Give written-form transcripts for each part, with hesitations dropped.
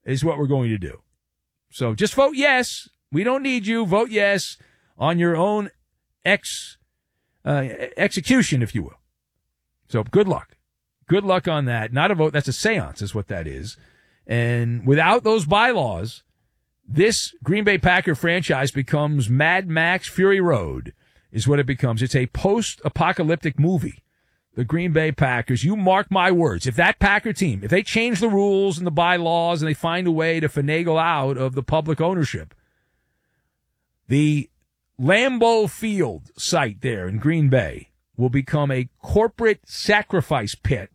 is what we're going to do. So just vote yes. We don't need you. Vote yes on your own execution, if you will. So good luck. Good luck on that. Not a vote. That's a seance is what that is. And without those bylaws, this Green Bay Packer franchise becomes Mad Max Fury Road is what it becomes. It's a post-apocalyptic movie. The Green Bay Packers, you mark my words, if that Packer team, if they change the rules and the bylaws and they find a way to finagle out of the public ownership, the Lambeau Field site there in Green Bay will become a corporate sacrifice pit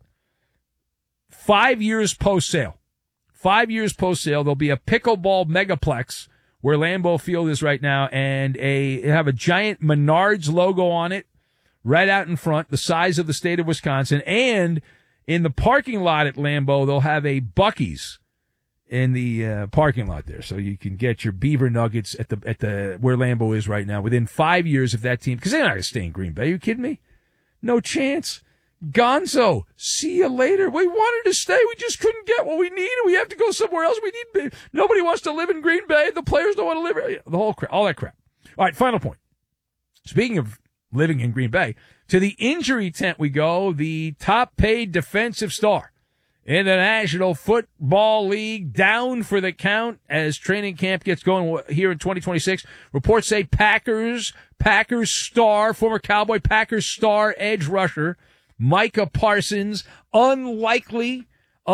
5 years post-sale. 5 years post-sale, there'll be a pickleball megaplex where Lambeau Field is right now, and have a giant Menards logo on it right out in front, the size of the state of Wisconsin. And in the parking lot at Lambeau, they'll have a Buc-ee's in the parking lot there, so you can get your beaver nuggets at the where Lambeau is right now. Within 5 years of that team, because they're not going to stay in Green Bay. Are you kidding me? No chance. Gonzo, see you later. We wanted to stay. We just couldn't get what we needed. We have to go somewhere else. Nobody wants to live in Green Bay. The players don't want to live here. The whole crap, all that crap. All right, final point. Speaking of living in Green Bay, to the injury tent we go. The top paid defensive star in the National Football League down for the count as training camp gets going here in 2026. Reports say Packers star, former Cowboy Packers star edge rusher Micah Parsons, unlikely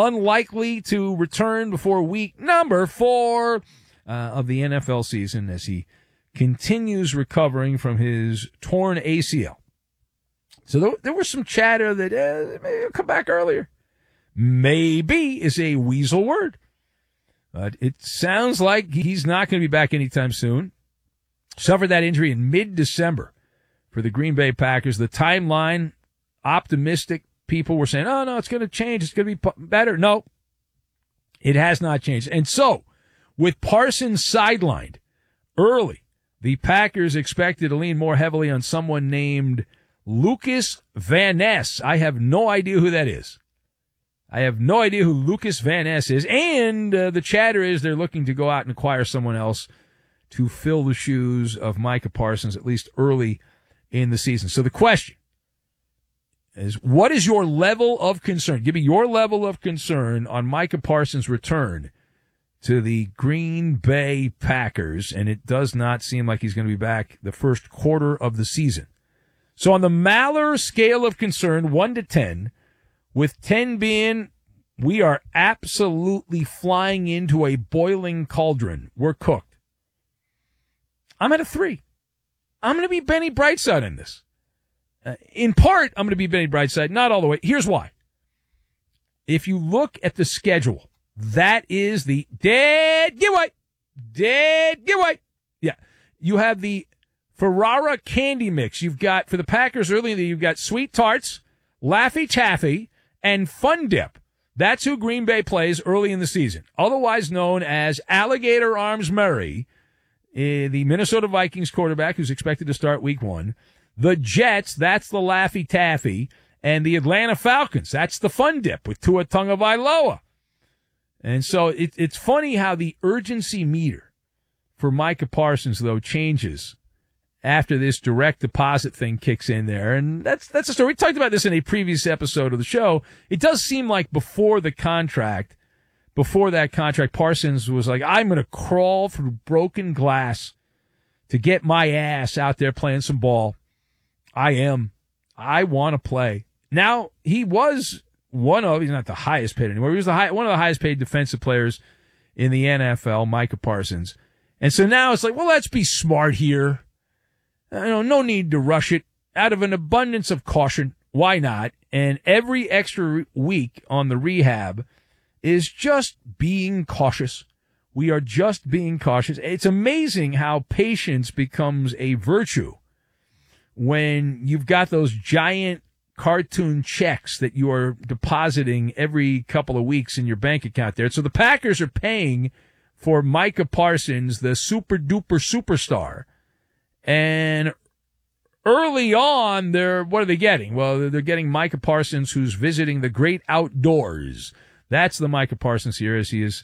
to return before week number 4 of the NFL season as he continues recovering from his torn ACL. So there was some chatter that maybe he'll come back earlier. Maybe is a weasel word. But it sounds like he's not going to be back anytime soon. Suffered that injury in mid-December for the Green Bay Packers. The timeline, optimistic people were saying, oh, no, it's going to change. It's going to be better. No, it has not changed. And so, with Parsons sidelined early, the Packers expected to lean more heavily on someone named Lucas Van Ness. I have no idea who that is. I have no idea who Lucas Van Ness is. And the chatter is they're looking to go out and acquire someone else to fill the shoes of Micah Parsons, at least early in the season. So the question is, what is your level of concern? Give me your level of concern on Micah Parsons' return to the Green Bay Packers. And it does not seem like he's going to be back the first quarter of the season. So on the Maller scale of concern, 1 to 10, with 10 being we are absolutely flying into a boiling cauldron. We're cooked. I'm at a 3. I'm going to be Benny Brightside in this. In part, I'm going to be Benny Brightside, not all the way. Here's why. If you look at the schedule, that is the dead giveaway. Dead giveaway. Yeah. You have the Ferrara candy mix. You've got, for the Packers early in the year, you've got Sweet Tarts, Laffy Taffy, and Fun Dip. That's who Green Bay plays early in the season, otherwise known as Alligator Arms Murray, the Minnesota Vikings quarterback who's expected to start week 1. The Jets, that's the Laffy Taffy, and the Atlanta Falcons, that's the Fun Dip with Tua Tagovailoa. And so it's funny how the urgency meter for Micah Parsons, though, changes after this direct deposit thing kicks in there. And that's the story. We talked about this in a previous episode of the show. It does seem like before that contract, Parsons was like, I'm going to crawl through broken glass to get my ass out there playing some ball. I want to play. Now, he was he's not the highest paid anymore. He was one of the highest paid defensive players in the NFL, Micah Parsons. And so now it's like, well, let's be smart here. No need to rush it. Out of an abundance of caution, why not? And every extra week on the rehab is just being cautious. We are just being cautious. It's amazing how patience becomes a virtue when you've got those giant cartoon checks that you are depositing every couple of weeks in your bank account there. So the Packers are paying for Micah Parsons, the super duper superstar. And early on, what are they getting? Well, they're getting Micah Parsons, who's visiting the great outdoors. That's the Micah Parsons here, as he is